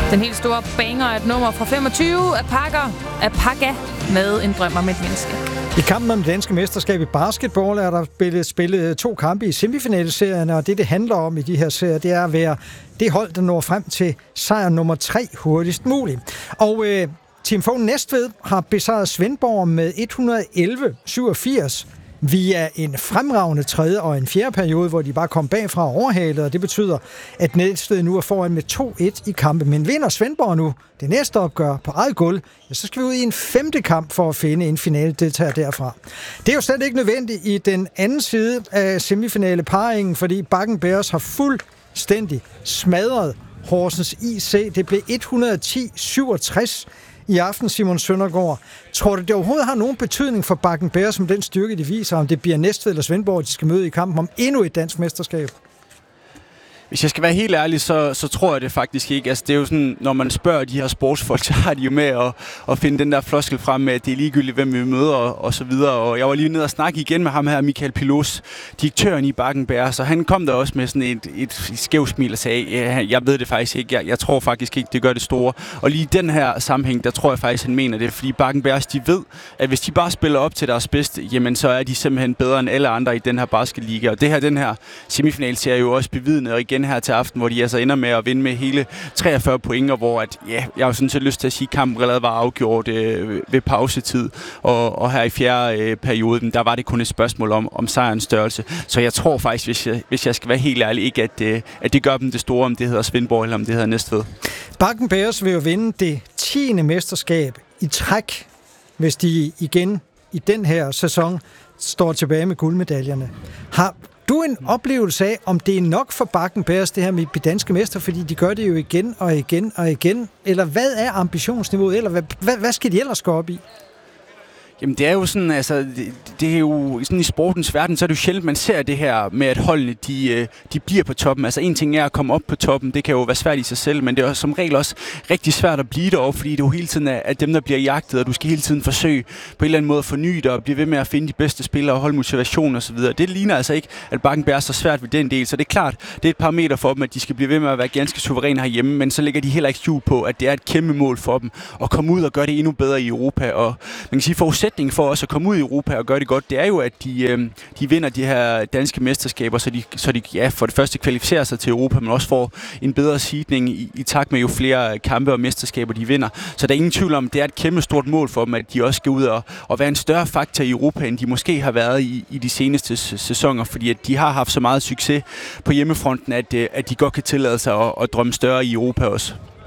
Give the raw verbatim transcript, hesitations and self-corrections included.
Den helt store banger er et nummer fra femogtyve af Pakker af Pakka med En drøm om et menneske. I kampen om det danske mesterskab i basketball er der spillet, spillet to kampe i semifinaleserierne, og det, det handler om i de her serier, det er at være det hold, der når frem til sejr nummer tre hurtigst muligt. Og øh, Team Fogh Næstved har besejret Svendborg med et hundrede og elleve syvogfirs via en fremragende tredje og en fjerde periode, hvor de bare kom bagfra og overhalede, og det betyder, at Næstved nu er foran med to et i kampe. Men vinder Svendborg nu det næste opgør på eget gulv, ja, så skal vi ud i en femte kamp for at finde en finale-deltager derfra. Det er jo slet ikke nødvendigt i den anden side af semifinale-parringen, fordi Bakken Bears har fuldstændig smadret Horsens I C. Det blev et hundrede og ti syvogtres i aften, Simon Søndergaard. Tror du, det overhovedet har nogen betydning for Bakken Bears, som den styrke, de viser, om det bliver Næstved eller Svendborg, de skal møde i kampen om endnu et dansk mesterskab? Hvis jeg skal være helt ærlig, så, så tror jeg det faktisk ikke. Altså, det er jo sådan, når man spørger de her sportsfolk, så har de jo med at, at finde den der floskel frem med, at det er ligegyldigt, hvem vi møder og, og så videre. Og jeg var lige nede og snakke igen med ham her, Michael Pilos, direktøren i Bakken Bears, så han kom der også med sådan et, et skævt smil og sagde, ja, jeg ved det faktisk ikke, jeg, jeg tror faktisk ikke, det gør det store. Og lige i den her sammenhæng, der tror jeg faktisk, han mener det, fordi Bakken Bears, de ved, at hvis de bare spiller op til deres bedste, jamen så er de simpelthen bedre end alle andre i den her basketliga. Og det her, den her semifinalserie er jo også bevidnet, og igen her til aften, hvor de altså ender med at vinde med hele treogfyrre point, og hvor at, ja, jeg har sådan set lyst til at sige, at kampen allerede var afgjort øh, ved pausetid, og, og her i fjerde øh, perioden, der var det kun et spørgsmål om, om sejrens størrelse. Så jeg tror faktisk, hvis jeg, hvis jeg skal være helt ærlig, ikke at, øh, at det gør dem det store, om det hedder Svendborg eller om det hedder Næstved. Bakken Bears vil jo vinde det tiende mesterskab i træk, hvis de igen i den her sæson står tilbage med guldmedaljerne. Har du en oplevelse af, om det er nok for Bakken Bears, det her med de danske mester, fordi de gør det jo igen og igen og igen? Eller hvad er ambitionsniveauet? Eller hvad, hvad, hvad skal de ellers gå op i? Jamen det er jo sådan, altså, det, det er jo sådan i sportens verden, så er det jo sjældent, man ser det her med, at holdene, de, de bliver på toppen. Altså en ting er at komme op på toppen, det kan jo være svært i sig selv, men det er som regel også rigtig svært at blive deroppe, fordi det jo hele tiden er at dem, der bliver jagtet, og du skal hele tiden forsøge på en eller anden måde at forny dig og blive ved med at finde de bedste spillere og holde motivation og så videre. Det ligner altså ikke, at Bakken Bears så svært ved den del, så det er klart, det er et parameter for dem, at de skal blive ved med at være ganske suveræne herhjemme, men så lægger de heller ikke skjul på, at det er et kæmpe mål for dem at komme ud og gøre det endnu bedre i Europa, og man kan sige, forudsætningen for os at komme ud i Europa og gøre det godt, det er jo, at de, øh, de vinder de her danske mesterskaber, så de, så de ja, for det første kvalificerer sig til Europa, men også får en bedre seedning i, i takt med jo flere kampe og mesterskaber, de vinder. Så der er ingen tvivl om, det er et kæmpe stort mål for dem, at de også skal ud og, og være en større faktor i Europa, end de måske har været i, i de seneste sæsoner, fordi at de har haft så meget succes på hjemmefronten, at, at de godt kan tillade sig at, at drømme større i Europa også.